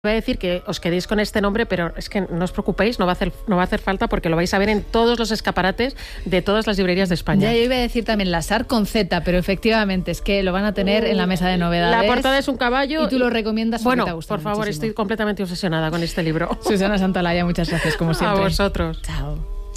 Voy a decir que os quedéis con este nombre, pero es que no os preocupéis, no va a hacer falta porque lo vais a ver en todos los escaparates de todas las librerías de España. Ya, yo iba a decir también Lasar con Z, pero efectivamente es que lo van a tener en la mesa de novedades. La portada es un caballo. Y tú lo recomiendas porque te ha gustado por favor, muchísimo. estoy completamente obsesionada con este libro. Susana Santaolalla, muchas gracias, como siempre. A vosotros. Chao.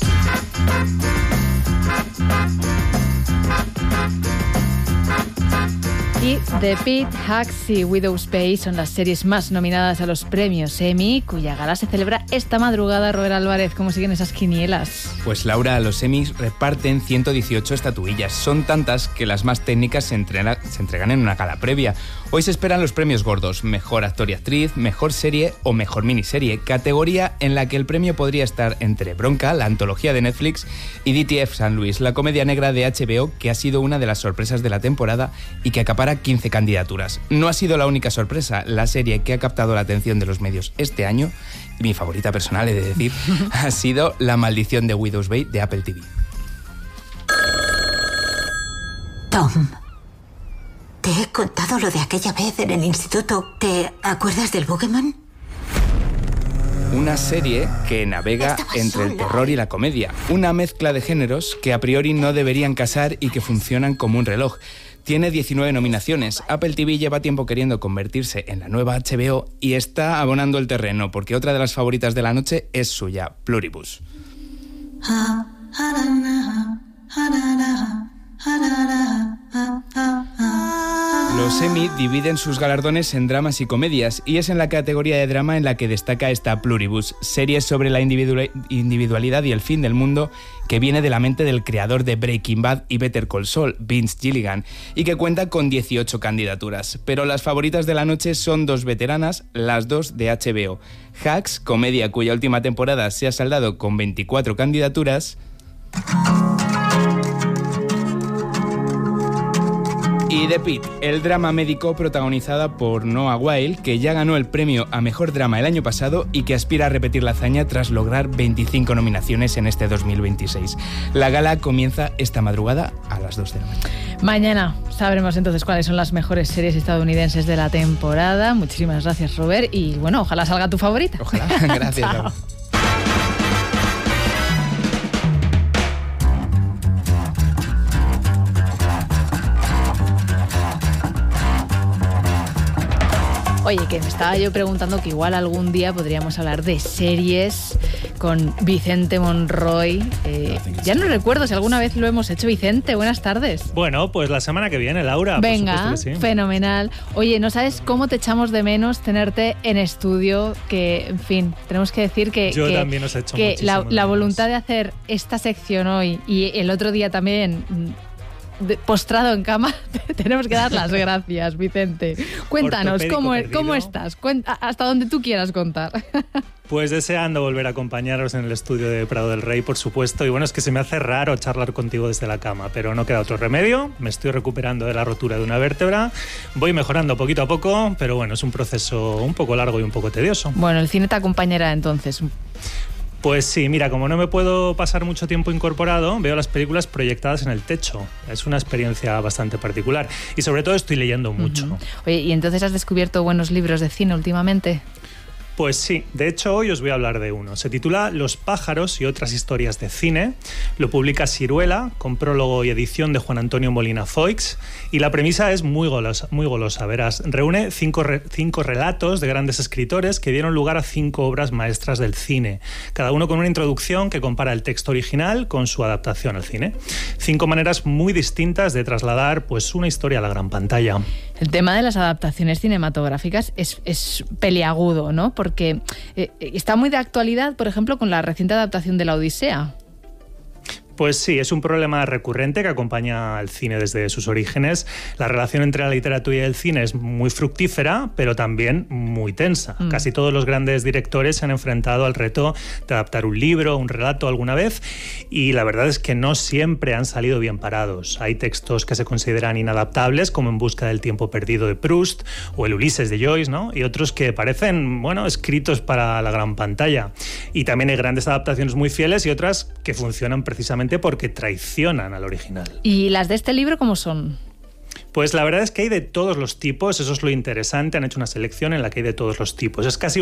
Y The Pitt, Hacks y Widow's Peak son las series más nominadas a los premios Emmy, cuya gala se celebra esta madrugada. Robert Álvarez, ¿cómo siguen esas quinielas? Pues Laura, los Emmys reparten 118 estatuillas. Son tantas que las más técnicas se entregan en una gala previa. Hoy se esperan los premios gordos: mejor actor y actriz, mejor serie o mejor miniserie, categoría en la que el premio podría estar entre Bronca, la antología de Netflix, y DTF San Luis, la comedia negra de HBO, que ha sido una de las sorpresas de la temporada y que acapara 15 candidaturas. No ha sido la única sorpresa. La serie que ha captado la atención de los medios este año, y mi favorita personal, he de decir, ha sido La maldición de Widow's Peak de Apple TV. Tom, te he contado lo de aquella vez en el instituto. ¿Te acuerdas del Boogeyman? Una serie que navega entre el terror y la comedia. Una mezcla de géneros que a priori no deberían casar y que funcionan como un reloj. Tiene 19 nominaciones. Apple TV lleva tiempo queriendo convertirse en la nueva HBO y está abonando el terreno, porque otra de las favoritas de la noche es suya, Pluribus. Los Emmy dividen sus galardones en dramas y comedias, y es en la categoría de drama en la que destaca esta Pluribus, serie sobre la individualidad y el fin del mundo, que viene de la mente del creador de Breaking Bad y Better Call Saul, Vince Gilligan, y que cuenta con 18 candidaturas. Pero las favoritas de la noche son dos veteranas, las dos de HBO. Hacks, comedia cuya última temporada se ha saldado con 24 candidaturas, y The Pitt, el drama médico protagonizada por Noah Wyle, que ya ganó el premio a Mejor Drama el año pasado y que aspira a repetir la hazaña tras lograr 25 nominaciones en este 2026. La gala comienza esta madrugada a las 2 de la mañana. Mañana sabremos entonces cuáles son las mejores series estadounidenses de la temporada. Muchísimas gracias, Robert, y bueno, ojalá salga tu favorita. Ojalá, gracias. Chao. Oye, que me estaba yo preguntando que igual algún día podríamos hablar de series con Vicente Monroy. Ya no recuerdo si alguna vez lo hemos hecho. Vicente, buenas tardes. Bueno, pues la semana que viene, Laura. Venga, por supuesto que sí. Fenomenal. Oye, no sabes cómo te echamos de menos tenerte en estudio, que, en fin, tenemos que decir que... Yo también os he hecho que muchísimo la voluntad de hacer esta sección hoy y el otro día también... postrado en cama, tenemos que dar las gracias, Vicente. Cuéntanos, ¿cómo estás? Hasta donde tú quieras contar. Pues deseando volver a acompañaros en el estudio de Prado del Rey, por supuesto. Y bueno, es que se me hace raro charlar contigo desde la cama, pero no queda otro remedio. Me estoy recuperando de la rotura de una vértebra. Voy mejorando poquito a poco, pero bueno, es un proceso un poco largo y un poco tedioso. Bueno, el cine te acompañará entonces. Pues sí, mira, como no me puedo pasar mucho tiempo incorporado, veo las películas proyectadas en el techo. Es una experiencia bastante particular. Y sobre todo estoy leyendo mucho. Uh-huh. Oye, ¿y entonces has descubierto buenos libros de cine últimamente? Pues sí, de hecho hoy os voy a hablar de uno. Se titula Los pájaros y otras historias de cine. Lo publica Siruela, con prólogo y edición de Juan Antonio Molina Foix. Y la premisa es muy golosa, verás. Reúne cinco relatos de grandes escritores que dieron lugar a 5 obras maestras del cine. Cada uno con una introducción que compara el texto original con su adaptación al cine. 5 maneras muy distintas de trasladar pues una historia a la gran pantalla. El tema de las adaptaciones cinematográficas es peliagudo, ¿no? Porque está muy de actualidad, por ejemplo, con la reciente adaptación de La Odisea. Pues sí, es un problema recurrente que acompaña al cine desde sus orígenes. La relación entre la literatura y el cine es muy fructífera, pero también muy tensa. Casi todos los grandes directores se han enfrentado al reto de adaptar un libro, un relato alguna vez, y la verdad es que no siempre han salido bien parados. Hay textos que se consideran inadaptables, como En busca del tiempo perdido de Proust o El Ulises de Joyce, ¿no? Y otros que parecen, bueno, escritos para la gran pantalla. Y también hay grandes adaptaciones muy fieles y otras que funcionan precisamente porque traicionan al original. ¿Y las de este libro cómo son? Pues la verdad es que hay de todos los tipos, eso es lo interesante, han hecho una selección en la que hay de todos los tipos. Es casi